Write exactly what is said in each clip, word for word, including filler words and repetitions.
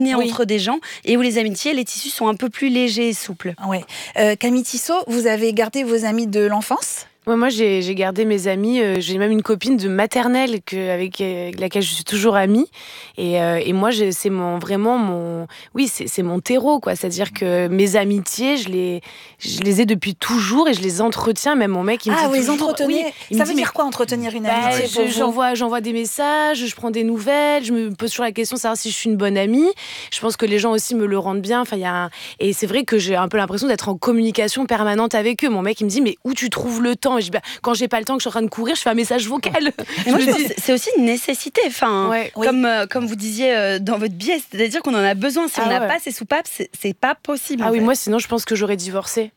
oui. entre des gens, et où les amitiés, les tissus sont un peu plus légers et souples. Ouais. Euh, Camille Tissot, vous avez gardé vos amis de l'enfance ? Ouais, moi, j'ai, j'ai gardé mes amis. Euh, j'ai même une copine de maternelle que, avec, euh, avec laquelle je suis toujours amie. Et, euh, et moi, j'ai, c'est mon, vraiment mon... Oui, c'est, c'est mon terreau, quoi. C'est-à-dire que mes amitiés, je les, je les ai depuis toujours et je les entretiens. Même mon mec, il me ah, dit vous les toujours... entretenez Oui, il Ça me veut dit, dire mais... quoi, entretenir une bah, amitié je, pour vous ? j'envoie, j'envoie des messages, je prends des nouvelles, je me pose toujours la question de savoir si je suis une bonne amie. Je pense que les gens aussi me le rendent bien. Enfin, y a un... Et c'est vrai que j'ai un peu l'impression d'être en communication permanente avec eux. Mon mec, il me dit, mais où tu trouves le temps ? Et je dis, bah, quand j'ai pas le temps, que je suis en train de courir, je fais un message vocal. Et moi, je dis... C'est aussi une nécessité. Enfin, ouais. comme, oui. euh, comme vous disiez euh, dans votre biais, c'est-à-dire qu'on en a besoin. Si ah on n'a ouais. pas ces soupapes, c'est, c'est pas possible. Ah oui, fait. moi, sinon, je pense que j'aurais divorcé.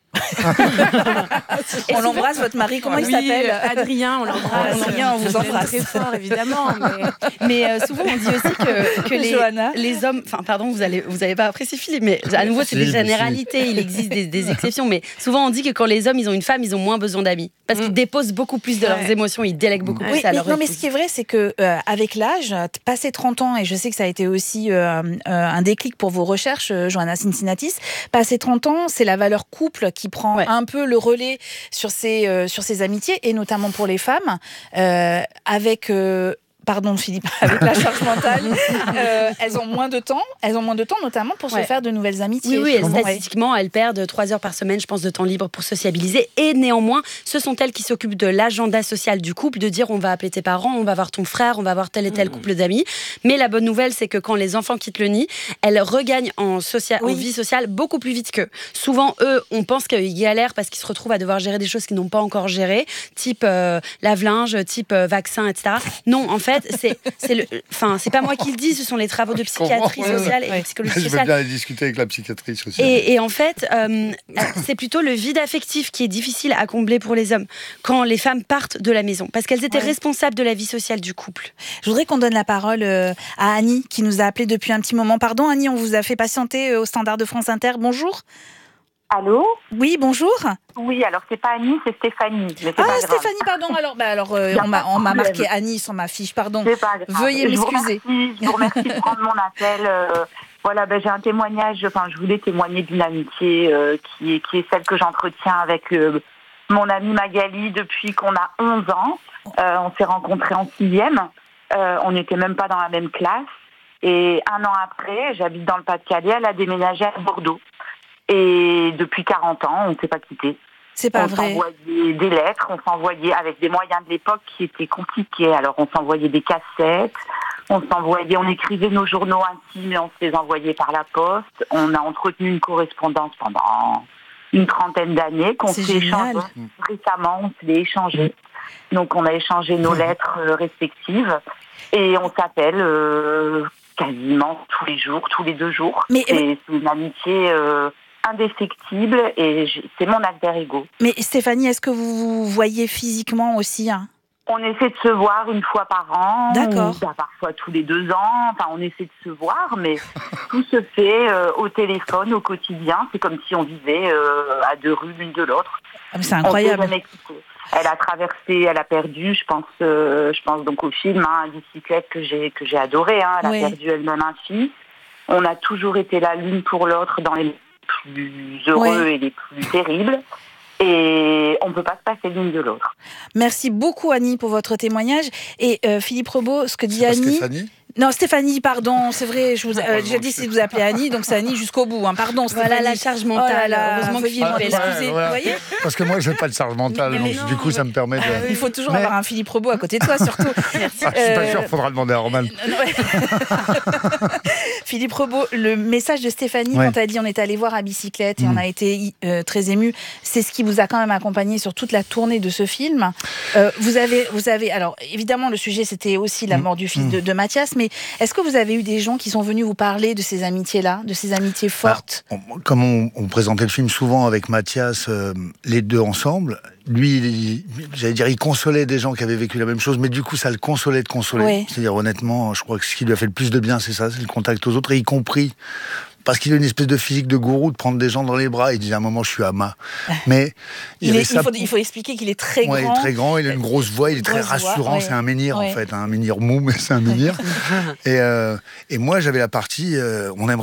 on l'embrasse, votre mari, comment oui, il s'appelle ? Adrien, on l'embrasse. Adrien, on vous embrasse. Très fort, évidemment. Mais, mais euh, souvent, on dit aussi que, que les, les hommes... Enfin, pardon, vous allez, vous allez pas apprécier Philippe, mais à nouveau, c'est des généralités. Il existe des, des exceptions. Mais souvent, on dit que quand les hommes, ils ont une femme, ils ont moins besoin d'amis. Parce qu'ils déposent beaucoup plus de leurs ouais. émotions, ils délèguent beaucoup oui, plus à mais, leur Non, mais ce qui est vrai, c'est que euh, avec l'âge, passé trente ans, et je sais que ça a été aussi euh, euh, un déclic pour vos recherches, euh, Johanna Cincinnatis, passé trente ans, c'est la valeur couple qui prend ouais. un peu le relais sur ces, euh, sur ces amitiés, et notamment pour les femmes, euh, avec... Euh, Pardon Philippe, avec la charge mentale, euh, elles ont moins de temps, elles ont moins de temps notamment pour ouais. se faire de nouvelles amitiés. Oui, oui, elles, statistiquement, elles perdent trois heures par semaine, je pense, de temps libre pour sociabiliser. Et néanmoins, ce sont elles qui s'occupent de l'agenda social du couple, de dire on va appeler tes parents, on va voir ton frère, on va voir tel et tel couple d'amis. Mais la bonne nouvelle, c'est que quand les enfants quittent le nid, elles regagnent en, socia- oui. en vie sociale beaucoup plus vite qu'eux. Souvent, eux, on pense qu'ils galèrent parce qu'ils se retrouvent à devoir gérer des choses qu'ils n'ont pas encore gérées, type euh, lave-linge, type euh, vaccin, et cetera. Non, en fait, c'est, c'est, le, enfin, c'est pas moi qui le dis, ce sont les travaux de psychiatrie sociale et de psychologie sociale. Je veux bien aller discuter avec la psychiatrie sociale. Et, et en fait, euh, c'est plutôt le vide affectif qui est difficile à combler pour les hommes quand les femmes partent de la maison, parce qu'elles étaient ouais. responsables de la vie sociale du couple. Je voudrais qu'on donne la parole euh, à Annie, qui nous a appelé depuis un petit moment. Pardon Annie, on vous a fait patienter euh, au standard de France Inter. Bonjour. Allô ? Oui, bonjour. Oui, alors c'est pas Annie, c'est Stéphanie. Mais c'est ah, pas Stéphanie, grave. pardon. Alors, bah, alors euh, on, m'a, on m'a marqué Annie sur ma fiche, pardon. C'est pas grave. Veuillez je m'excuser. Vous remercie, je vous remercie de prendre mon appel. Euh, voilà, ben, j'ai un témoignage, enfin, je voulais témoigner d'une amitié euh, qui, est, qui est celle que j'entretiens avec euh, mon amie Magali depuis qu'on a onze ans. Euh, on s'est rencontrés en sixième. Euh, on n'était même pas dans la même classe. Et un an après, j'habite dans le Pas-de-Calais, elle a déménagé à Bordeaux. Et depuis quarante ans, on ne s'est pas quittés. C'est pas on vrai. On s'envoyait des lettres, on s'envoyait avec des moyens de l'époque qui étaient compliqués. Alors on s'envoyait des cassettes, on s'envoyait, on écrivait nos journaux intimes et on se les envoyait par la poste. On a entretenu une correspondance pendant une trentaine d'années qu'on C'est s'est génial. échangé. Récemment, on se l'est échangé. Donc on a échangé nos lettres euh, respectives et on s'appelle euh, quasiment tous les jours, tous les deux jours. Mais, c'est, mais... c'est une amitié euh, indéfectible et je, c'est mon alter ego. Mais Stéphanie, est-ce que vous vous voyez physiquement aussi hein ? On essaie de se voir une fois par an, D'accord. ou bah, parfois tous les deux ans. Enfin, on essaie de se voir, mais tout se fait euh, au téléphone, au quotidien. C'est comme si on vivait euh, à deux rues l'une de l'autre. Ah, mais c'est incroyable. On s'est jamais quitté. Elle a traversé, elle a perdu, je pense, euh, je pense donc au film, hein, Bicyclette que j'ai que j'ai adoré. Hein, elle oui. a perdu elle-même un fils. On a toujours été là l'une pour l'autre dans les plus heureux oui. et les plus terribles. Et on ne peut pas se passer l'une de l'autre. Merci beaucoup Annie pour votre témoignage. Et euh, Philippe Rebaud, ce que dit c'est Annie... Stéphanie Non, Stéphanie, pardon, c'est vrai, je vous ai déjà dit si vous appelez Annie, donc c'est Annie jusqu'au bout, hein. Pardon Stéphanie. Voilà la charge mentale, oh là là, heureusement que veuillez Philippe m'en est là. excuser, voilà. vous voyez. Parce que moi, je n'ai pas de charge mentale, mais donc non. du coup, ça me permet de... Il faut toujours mais... avoir un Philippe Rebaud à côté de toi, surtout. Merci. Ah, je ne suis pas sûr, il faudra demander à Roman. Philippe Rebaud, le message de Stéphanie, ouais. quand elle dit on est allé voir à bicyclette et mmh. on a été euh, très émus, c'est ce qui vous a quand même accompagné sur toute la tournée de ce film. Euh, vous avez, vous avez, alors évidemment, le sujet c'était aussi la mort du fils mmh. de, de Mathias, mais est-ce que vous avez eu des gens qui sont venus vous parler de ces amitiés-là, de ces amitiés fortes? Alors, on, comme on, on présentait le film souvent avec Mathias, euh, les deux ensemble, lui, il, j'allais dire, il consolait des gens qui avaient vécu la même chose, mais du coup, ça le consolait de consoler. Oui. C'est-à-dire, honnêtement, je crois que ce qui lui a fait le plus de bien, c'est ça, c'est le contact aux autres, et y compris parce qu'il a une espèce de physique de gourou, de prendre des gens dans les bras. Il disait à un moment, je suis Ama. Mais il, il, est, il, faut, il faut expliquer qu'il est très ouais, grand. Il est très grand, il a une grosse voix, il est très rassurant. Voix, ouais. C'est un menhir, ouais. en fait. Un menhir mou, mais c'est un menhir. et, euh, et moi, j'avais la partie, euh, on aimerait